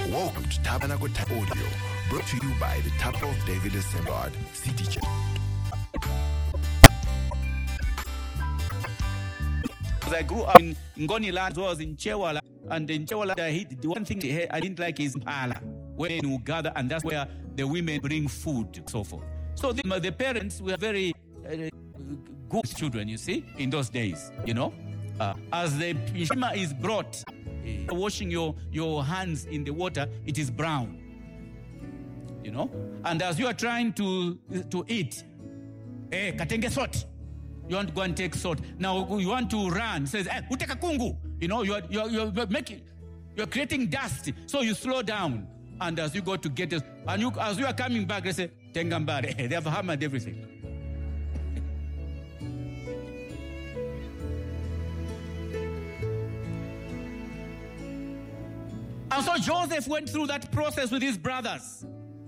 Welcome to Tabernacle Audio, brought to you by the Temple of David Assembly, CTJ. I grew up in Ngoni land, was in Chewala, and in Chewala, the one thing I didn't like is Pala, where you gather, and that's where the women bring food, and so forth. So the parents were very good children, you see, in those days, you know. As the shima is brought, washing your hands in the water, it is brown, you know. And as you are trying to eat, katenge salt. You want to go and take salt. Now you want to run. Says, uteka kungu. You know, you're creating dust. So you slow down. And as you go to get it, and as you are coming back, they say, Tengambare. They have hammered everything. And so Joseph went through that process with his brothers.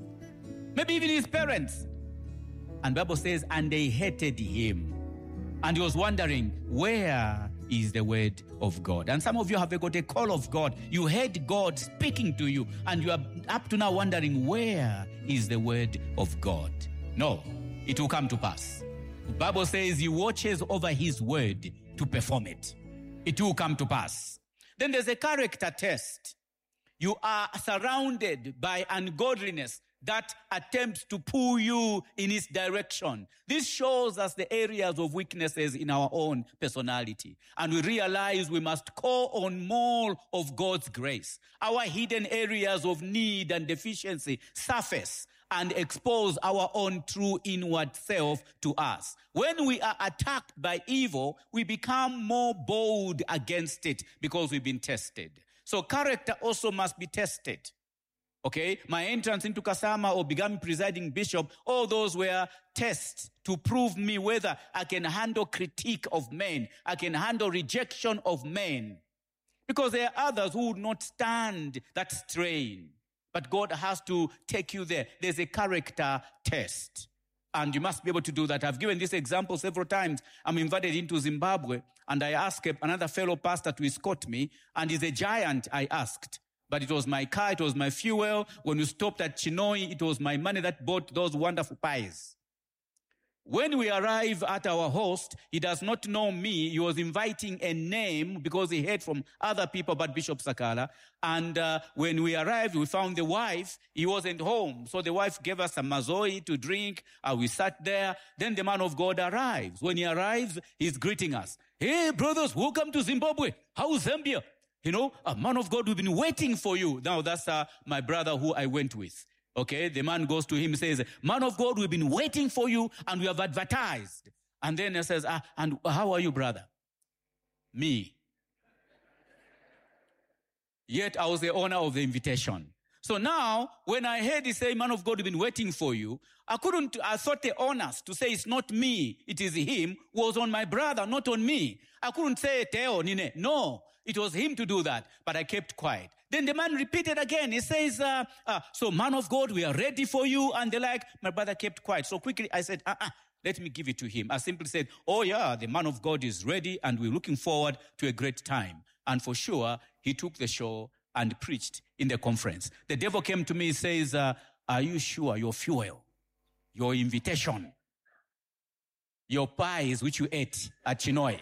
Maybe even his parents. And the Bible says, and they hated him. And he was wondering, where is the word of God? And some of you have got a call of God. You heard God speaking to you, and you are up to now wondering, where is the word of God? No, it will come to pass. The Bible says he watches over his word to perform it. It will come to pass. Then there's a character test. You are surrounded by ungodliness that attempts to pull you in its direction. This shows us the areas of weaknesses in our own personality. And we realize we must call on more of God's grace. Our hidden areas of need and deficiency surface and expose our own true inward self to us. When we are attacked by evil, we become more bold against it because we've been tested. So character also must be tested. Okay, my entrance into Kasama or becoming presiding bishop, all those were tests to prove me whether I can handle critique of men, I can handle rejection of men. Because there are others who would not stand that strain. But God has to take you there. There's a character test. And you must be able to do that. I've given this example several times. I'm invited into Zimbabwe, and I asked another fellow pastor to escort me, and he's a giant, I asked. But it was my car, it was my fuel. When we stopped at Chinoi, it was my money that bought those wonderful pies. When we arrive at our host, he does not know me. He was inviting a name because he heard from other people about Bishop Sakala. And when we arrived, we found the wife. He wasn't home. So the wife gave us some mazoi to drink. We sat there. Then the man of God arrives. When he arrives, he's greeting us. Hey, brothers, welcome to Zimbabwe. How's Zambia? You know, a man of God, we've been waiting for you. Now, that's my brother who I went with. Okay, the man goes to him and says, man of God, we've been waiting for you and we have advertised. And then he says, and how are you, brother? Me. Yet I was the owner of the invitation. So now, when I heard he say, man of God, we've been waiting for you, I thought the honors to say it's not me, it is him, was on my brother, not on me. I couldn't say, Teo, Nine. No. It was him to do that, but I kept quiet. Then the man repeated again. He says, so man of God, we are ready for you. And they're like, my brother kept quiet. So quickly I said, let me give it to him. I simply said, oh yeah, the man of God is ready and we're looking forward to a great time. And for sure, he took the show and preached in the conference. The devil came to me and says, are you sure your fuel, your invitation, your pies which you ate at Chinoi?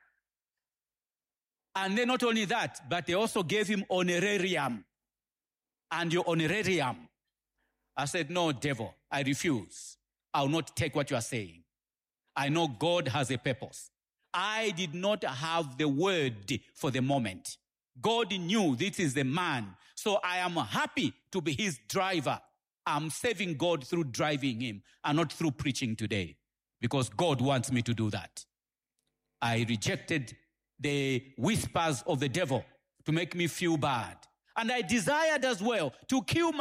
And then not only that, but they also gave him honorarium. And your honorarium. I said, no, devil, I refuse. I'll not take what you are saying. I know God has a purpose. I did not have the word for the moment. God knew this is the man. So I am happy to be his driver. I'm serving God through driving him and not through preaching today. Because God wants me to do that. I rejected the whispers of the devil to make me feel bad. And I desired as well to kill